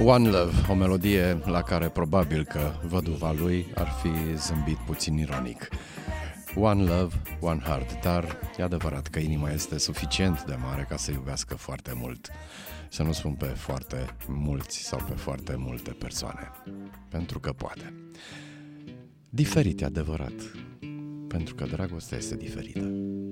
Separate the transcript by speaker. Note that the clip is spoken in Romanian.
Speaker 1: One Love, o melodie la care probabil că văduva lui ar fi zâmbit puțin ironic. One Love, One Heart, dar e adevărat că inima este suficient de mare ca să iubească foarte mult. Să nu spun pe foarte mulți sau pe foarte multe persoane, pentru că poate. Diferit e adevărat, pentru că dragostea este diferită.